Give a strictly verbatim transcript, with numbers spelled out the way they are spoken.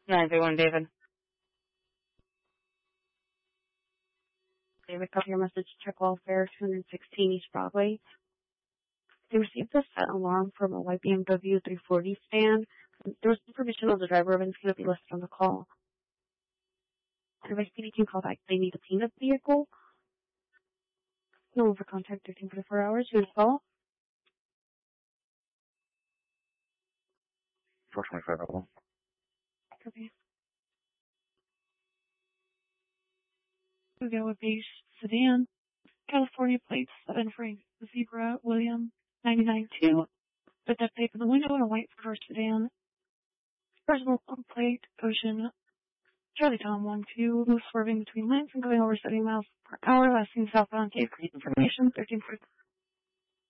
nine three one, David. David, copy your message. Check welfare, two sixteen East Broadway. They received a set alarm from a white B M W three forty stand. There was information on the driver, and it's going to be listed on the call. Advice P D can call back. They need to clean up the vehicle. No over contact thirteen forty-four hours. You want to call? four twenty-five, hello. Okay. We go with beige sedan. California plates, seven Frank Zebra William ninety-nine two. With that tape in the window and a white Ford sedan. Personal plate, Ocean Charlie Tom one two, swerving between lanes and going over seventy miles per hour, last seen southbound Cave Creek. Information thirteen forty.